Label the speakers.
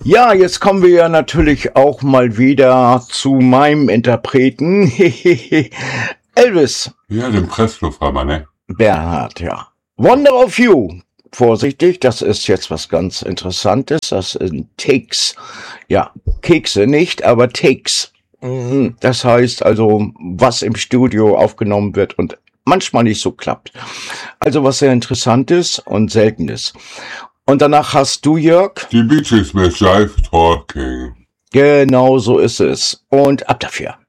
Speaker 1: Ja, jetzt kommen wir ja natürlich auch mal wieder zu meinem Interpreten. Elvis
Speaker 2: Ja, den Presslufthammer, ne?
Speaker 1: Bernhard, ja. Wonder of You. Vorsichtig, das ist jetzt was ganz Interessantes. Das sind Takes. Ja, Kekse nicht, aber Takes. Das heißt also, was im Studio aufgenommen wird und manchmal nicht so klappt. Also was sehr Interessantes und Seltenes. Und danach hast du, Jörg?
Speaker 2: Die Bee Gees mit Jive Talking.
Speaker 1: Genau so ist es. Und ab dafür.